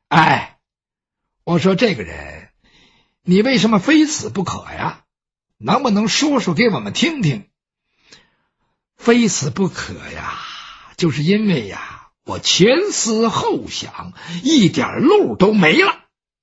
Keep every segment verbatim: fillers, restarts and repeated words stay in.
哎，我说这个人，你为什么非死不可呀？能不能说说给我们听听？非死不可呀，就是因为呀，我前思后想，一点路都没了。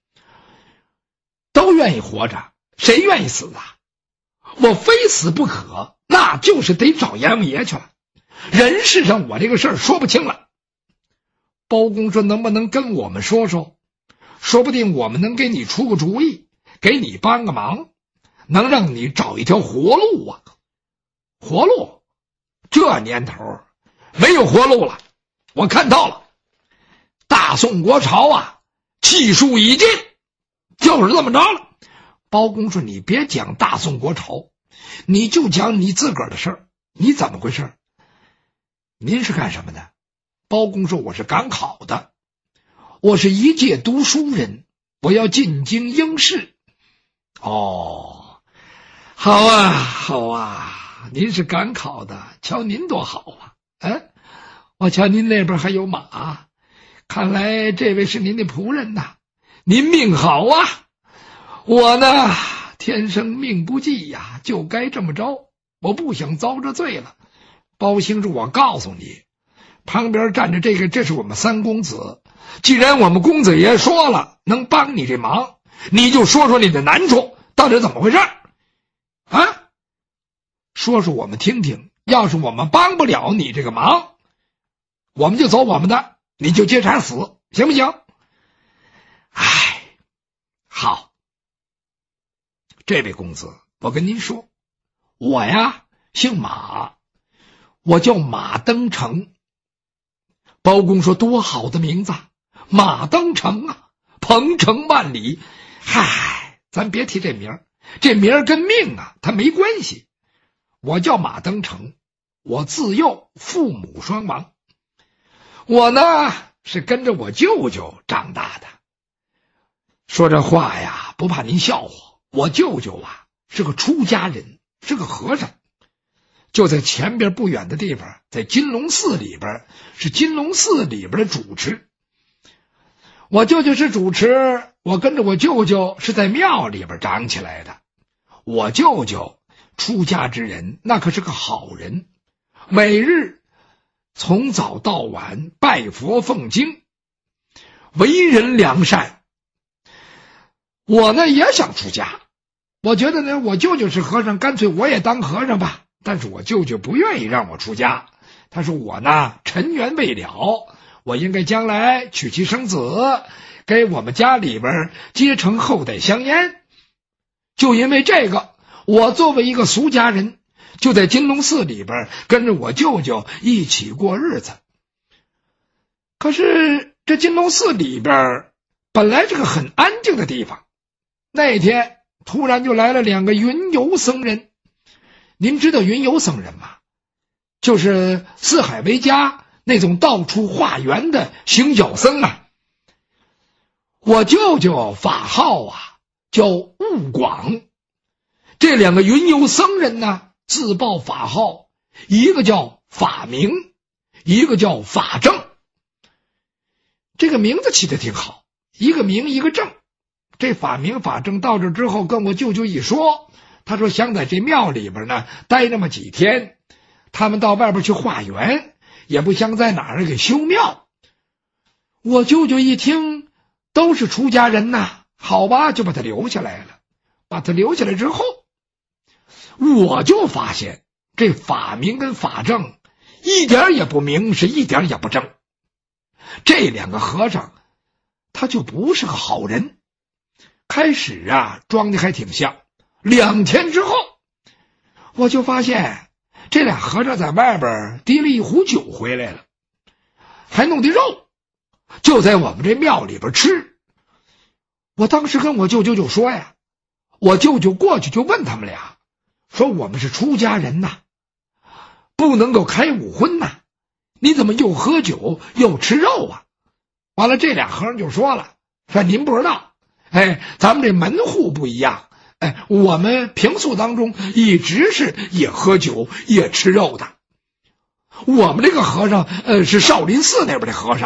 都愿意活着，谁愿意死啊？我非死不可，那就是得找阎王爷去了。人世上我这个事儿说不清了。包公说能不能跟我们说说，说不定我们能给你出个主意，给你帮个忙，能让你找一条活路啊。活路？这年头没有活路了，我看到了。大宋国朝啊，气数已尽，就是这么着了。包公说你别讲大宋国朝，你就讲你自个儿的事儿。你怎么回事？您是干什么的？包公说我是赶考的，我是一介读书人，我要进京应试。哦，好啊好啊，您是赶考的，瞧您多好啊。哎，我瞧您那边还有马，看来这位是您的仆人呐。您命好啊，我呢天生命不济呀，就该这么着，我不想遭这罪了。包兴说我告诉你，旁边站着这个，这是我们三公子，既然我们公子爷说了能帮你这忙，你就说说你的难处到底怎么回事啊？说说我们听听，要是我们帮不了你这个忙，我们就走我们的，你就接茬死，行不行？唉，好，这位公子，我跟您说，我呀姓马，我叫马登成。包公说多好的名字，马登成啊，鹏程万里。嗨，咱别提这名，这名跟命啊它没关系。我叫马登成，我自幼父母双亡，我呢是跟着我舅舅长大的。说这话呀不怕您笑话，我舅舅啊是个出家人，是个和尚，就在前边不远的地方，在金龙寺里边，是金龙寺里边的主持。我舅舅是主持，我跟着我舅舅是在庙里边长起来的。我舅舅出家之人，那可是个好人，每日从早到晚拜佛奉经，为人良善。我呢也想出家，我觉得呢我舅舅是和尚，干脆我也当和尚吧。但是我舅舅不愿意让我出家，他说我呢尘缘未了，我应该将来娶妻生子，给我们家里边结成后代香烟。就因为这个，我作为一个俗家人，就在金龙寺里边跟着我舅舅一起过日子。可是这金龙寺里边本来是个很安静的地方，那天突然就来了两个云游僧人。您知道云游僧人吗？就是四海为家那种到处化缘的行脚僧啊。我舅舅法号啊叫悟广，这两个云游僧人呢自报法号，一个叫法明，一个叫法正。这个名字起得挺好，一个明一个正。这法明法正到这之后跟我舅舅一说，他说想在这庙里边呢待那么几天，他们到外边去化缘，也不想在哪儿给修庙。我舅舅一听都是出家人呐，好吧，就把他留下来了。把他留下来之后，我就发现这法明跟法正一点也不明，是一点也不正。这两个和尚他就不是个好人。开始啊装的还挺像，两天之后我就发现这俩和尚在外边提了一壶酒回来了，还弄的肉，就在我们这庙里边吃。我当时跟我舅舅就说呀，我舅舅过去就问他们俩，说我们是出家人呐，不能够开五荤呐，你怎么又喝酒又吃肉啊？完了这俩和尚就说了，说您不知道，哎，咱们这门户不一样，哎，我们平素当中一直是也喝酒也吃肉的。我们这个和尚呃是少林寺那边的和尚，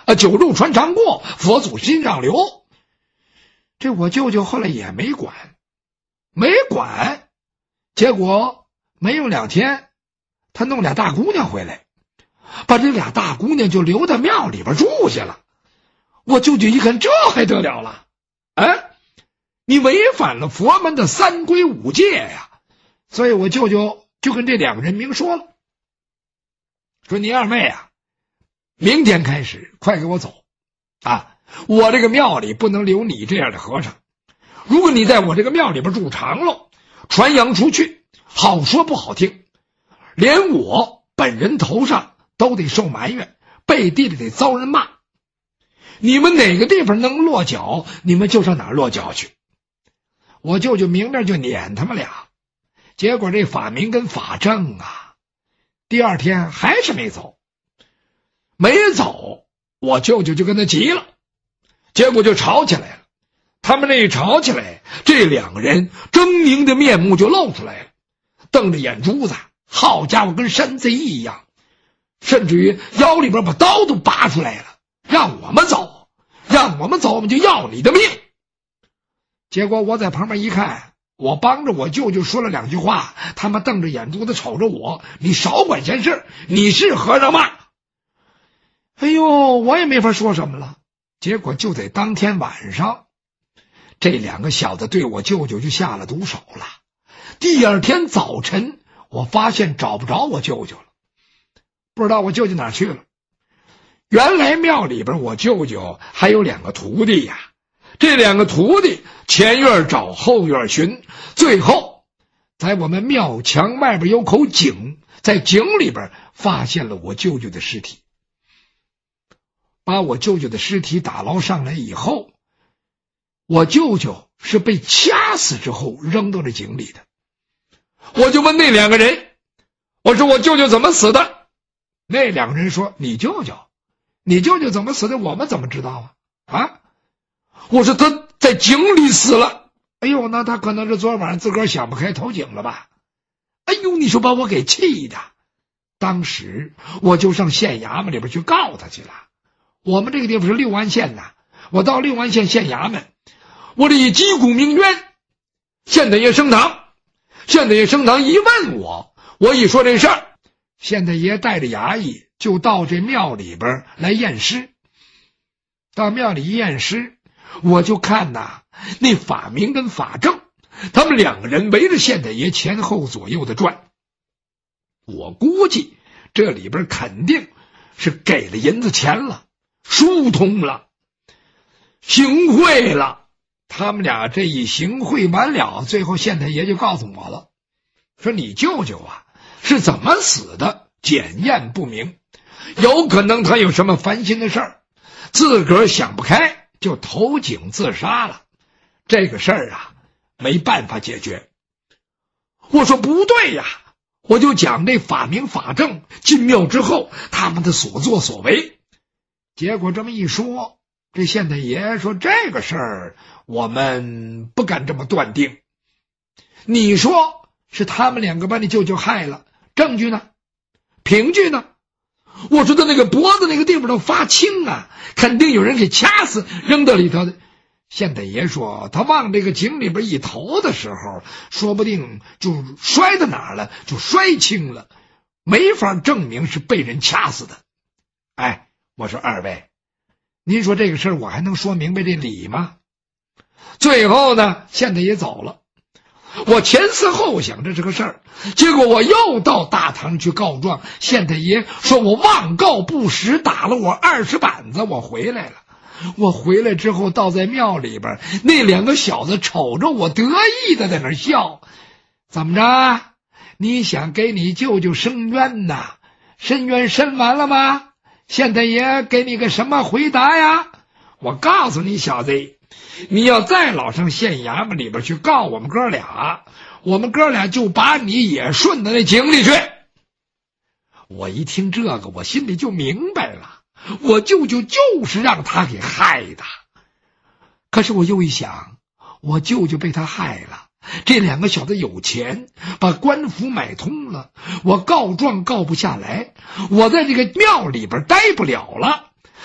啊，酒肉穿肠过，佛祖心上留。这我舅舅后来也没管，没管，结果没有两天，他弄俩大姑娘回来，把这俩大姑娘就留在庙里边住下了。我舅舅一看，这还得了了？哎，你违反了佛门的三规五戒呀！所以我舅舅就跟这两个人明说了，说你二妹啊，明天开始快给我走啊！我这个庙里不能留你这样的和尚，如果你在我这个庙里边住长了，传扬出去，好说不好听，连我本人头上都得受埋怨，背地里得遭人骂。你们哪个地方能落脚，你们就上哪儿落脚去。我舅舅明面就撵他们俩，结果这法明跟法正啊，第二天还是没走。没走，我舅舅就跟他急了，结果就吵起来了。他们这一吵起来，这两个人狰狞的面目就露出来了，瞪着眼珠子，好家伙，跟山贼一样，甚至于腰里边把刀都拔出来了，让我们走，让我们走，我们就要你的命。结果我在旁边一看，我帮着我舅舅说了两句话，他们瞪着眼珠子瞅着我，你少管闲事，你是和尚吗？哎呦，我也没法说什么了。结果就在当天晚上，这两个小子对我舅舅就下了毒手了。第二天早晨，我发现找不着我舅舅了，不知道我舅舅哪去了。原来庙里边我舅舅还有两个徒弟呀，这两个徒弟前院找后院寻，最后在我们庙墙外边有口井，在井里边发现了我舅舅的尸体。把我舅舅的尸体打捞上来以后，我舅舅是被掐死之后扔到这井里的。我就问那两个人，我说我舅舅怎么死的？那两个人说，你舅舅你舅舅怎么死的，我们怎么知道啊？啊，我说他在井里死了。哎呦，那他可能是昨晚上自个儿想不开投井了吧？哎呦，你说把我给气的，当时我就上县衙门里边去告他去了。我们这个地方是六安县呐，我到六安县县衙门，我这一击鼓鸣冤，县太爷升堂，县太爷升堂一问我，我一说这事儿，县太爷带着衙役就到这庙里边来验尸。到庙里一验尸，我就看呐，那法明跟法正，他们两个人围着县太爷前后左右的转。我估计这里边肯定是给了银子钱了，疏通了，行贿了。他们俩这一行贿完了，最后县太爷就告诉我了，说你舅舅啊是怎么死的，检验不明，有可能他有什么烦心的事儿，自个儿想不开就投井自杀了。这个事儿啊没办法解决。我说不对呀，我就讲这法明法正进庙之后他们的所作所为。结果这么一说，这县太爷说这个事儿我们不敢这么断定，你说是他们两个把你舅舅害了，证据呢？凭据呢？我说的那个脖子那个地方都发青啊，肯定有人给掐死扔到里头的。县太爷说他往这个井里边一投的时候，说不定就摔到哪儿了，就摔青了，没法证明是被人掐死的。哎，我说二位，您说这个事儿我还能说明白这理吗？最后呢，县太爷走了，我前思后想这是个事儿，结果我又到大堂去告状，县太爷说我妄告不实，打了我二十板子，我回来了。我回来之后到在庙里边，那两个小子瞅着我得意的在那笑。怎么着，你想给你舅舅伸冤呐？伸冤伸完了吗？县太爷给你个什么回答呀？我告诉你小子，你要再老上县衙门里边去告我们哥俩，我们哥俩就把你也顺到那井里去。我一听这个，我心里就明白了，我舅舅就是让他给害的。可是我又一想，我舅舅被他害了，这两个小子有钱，把官府买通了，我告状告不下来，我在这个庙里边待不了了，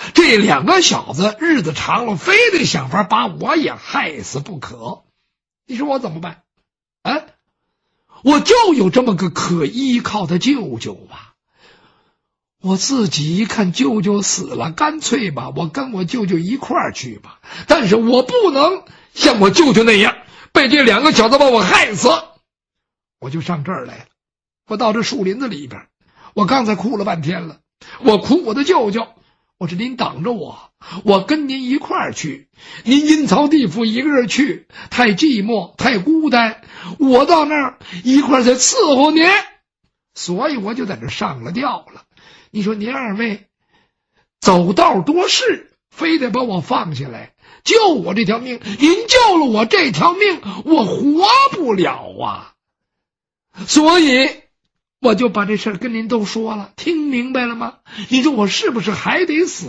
这两个小子日子长了，非得想法把我也害死不可。你说我怎么办？啊，我就有这么个可依靠的舅舅吧。我自己一看舅舅死了，干脆吧，我跟我舅舅一块儿去吧。但是我不能像我舅舅那样被这两个小子把我害死。我就上这儿来了，我到这树林子里边，我刚才哭了半天了，我哭我的舅舅，我说您等着我，我跟您一块儿去。您阴曹地府一个人去太寂寞太孤单，我到那儿一块儿再伺候您，所以我就在这上了吊了。你说您二位走道多事，非得把我放下来救我这条命，您救了我这条命，我活不了啊。所以我就把这事儿跟您都说了，听明白了吗？你说我是不是还得死？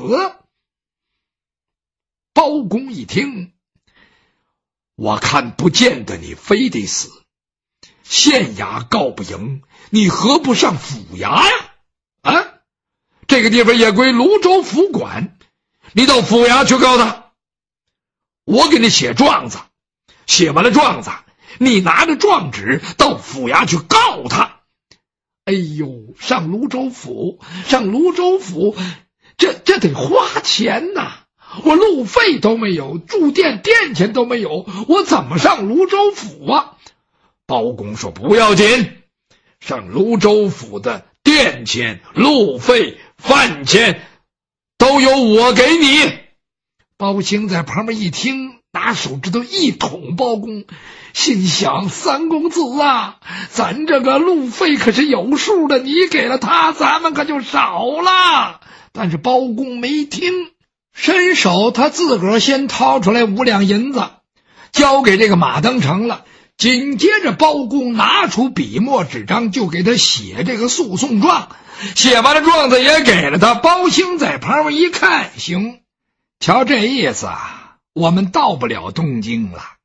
包公一听，我看不见得你非得死，县衙告不赢，你何不上府衙呀？啊，这个地方也归泸州府管，你到府衙去告他，我给你写状子，写完了状子，你拿着状纸到府衙去告他。哎呦，上泸州府，上泸州府，这这得花钱呐！我路费都没有，住店店钱都没有，我怎么上泸州府啊？包公说不要紧，上泸州府的店钱、路费、饭钱都由我给你。包兴在旁边一听，拿手指头一捅包公，心想三公子啊，咱这个路费可是有数的，你给了他，咱们可就少了。但是包公没听，伸手他自个儿先掏出来五两银子交给这个马登成了，紧接着包公拿出笔墨纸张就给他写这个诉讼状，写完了状子也给了他。包兴在旁边一看，行，瞧这意思啊，我们到不了东京了。